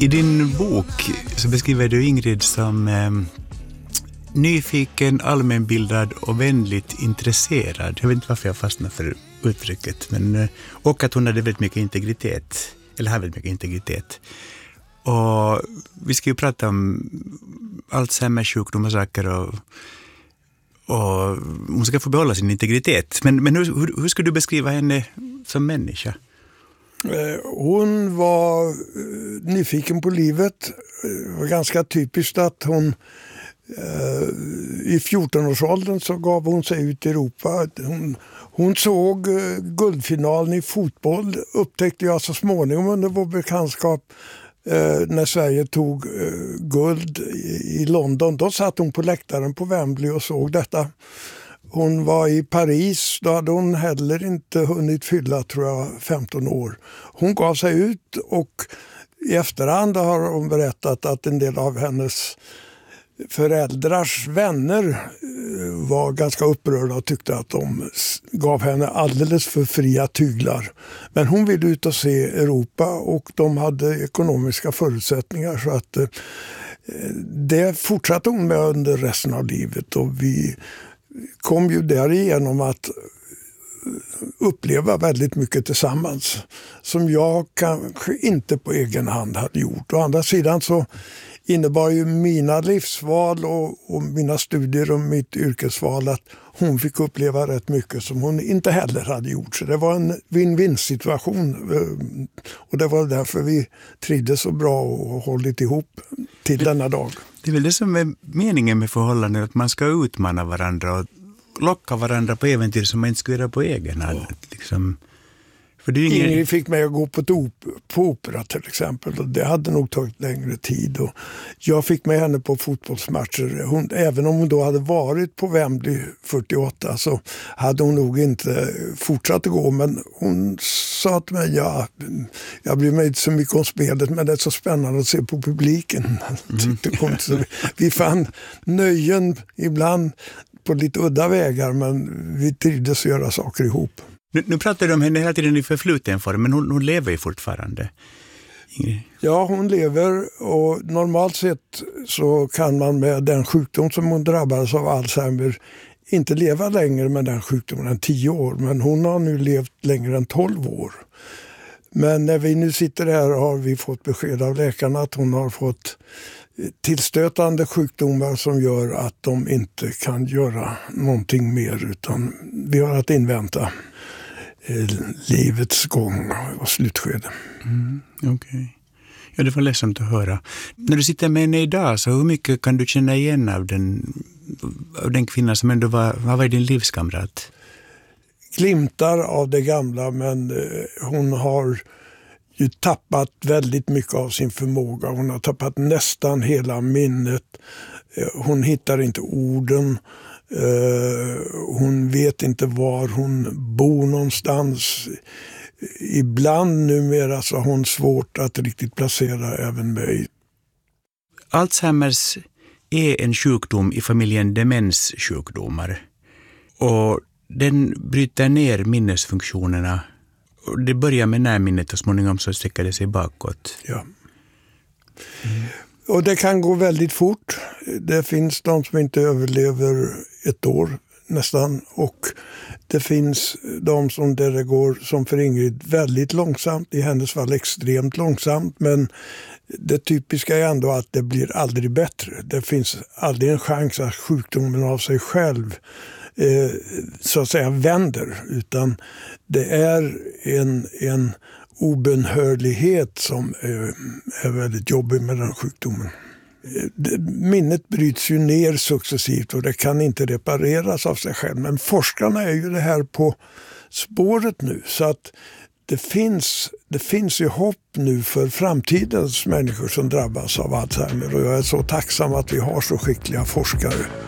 I din bok så beskriver du Ingrid som nyfiken, allmänbildad och vänligt intresserad. Jag vet inte varför jag fastnar för uttrycket, men och att hon hade väldigt mycket integritet, eller har väldigt mycket integritet. Och vi ska ju prata om Alzheimers sjukdom och saker, och hon ska få behålla sin integritet. Men hur skulle du beskriva henne som människa? Hon var nyfiken på livet. Det var ganska typiskt att hon i 14-årsåldern så gav hon sig ut i Europa. Hon såg guldfinalen i fotboll, upptäckte jag så småningom under vår bekantskap, när Sverige tog guld i London. Då satt hon på läktaren på Wembley och såg detta. Hon var i Paris, då hade hon heller inte hunnit fylla, tror jag, 15 år. Hon gav sig ut, och i efterhand har hon berättat att en del av hennes föräldrars vänner var ganska upprörda och tyckte att de gav henne alldeles för fria tyglar. Men hon ville ut och se Europa, och de hade ekonomiska förutsättningar, så att det fortsatte hon med under resten av livet, och vi kom ju därigenom att uppleva väldigt mycket tillsammans som jag kanske inte på egen hand hade gjort. Å andra sidan så innebar ju mina livsval och mina studier och mitt yrkesval att hon fick uppleva rätt mycket som hon inte heller hade gjort. Så det var en win-win situation, och det var därför vi trivdes så bra och hållit ihop till denna dag. Det är väl det som är meningen med förhållanden, att man ska utmana varandra och locka varandra på äventyr som man inte skulle göra på egen hand. Ja. Liksom. För det är Ingrid fick mig att gå på opera till exempel, och det hade nog tagit längre tid. Och jag fick med henne på fotbollsmatcher. Även om hon då hade varit på Wembley 48 så hade hon nog inte fortsatt att gå, men hon sa till mig, jag bryr mig inte så mycket om spelet, men det är så spännande att se på publiken. Vi fann nöjen ibland på lite udda vägar, men vi trivdes att göra saker ihop. Nu pratar du om henne hela tiden i förfluten form, men hon lever ju fortfarande. Ingrid. Ja, hon lever, och normalt sett så kan man med den sjukdom som hon drabbades av, Alzheimer, inte leva längre med den sjukdomen än 10 år. Men hon har nu levt längre än 12 år. Men när vi nu sitter här har vi fått besked av läkarna att hon har fått tillstötande sjukdomar som gör att de inte kan göra någonting mer, utan vi har att invänta livets gång och slutskede. Okej. Ja, det var ledsamt att höra. När du sitter med henne idag, så hur mycket kan du känna igen av den kvinna som ändå var din livskamrat? Glimtar av det gamla, men hon har ju tappat väldigt mycket av sin förmåga. Hon har tappat nästan hela minnet. Hon hittar inte orden. Hon vet inte var hon bor någonstans. Ibland numera så har hon svårt att riktigt placera även mig. Alzheimers är en sjukdom i familjen demenssjukdomar. Och den bryter ner minnesfunktionerna. Och det börjar med närminnet och småningom så sträcker det sig bakåt. Ja. Och det kan gå väldigt fort. Det finns de som inte överlever 1 år nästan, och det finns de som där det går, som för Ingrid, väldigt långsamt, i hennes fall extremt långsamt, men det typiska är ändå att det blir aldrig bättre. Det finns aldrig en chans att sjukdomen av sig själv så att säga vänder, utan det är en obönhörlighet som är väldigt jobbig med den sjukdomen. Minnet bryts ju ner successivt och det kan inte repareras av sig själv. Men forskarna är ju det här på spåret nu, så att det finns ju hopp nu för framtidens människor som drabbas av Alzheimer, och jag är så tacksam att vi har så skickliga forskare.